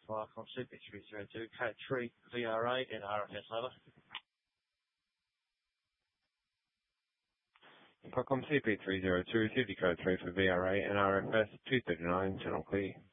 Viacom CP302, code 3 VRA and RFS level. Viacom CP302, received code 3 for VRA and RFS 239, channel clear.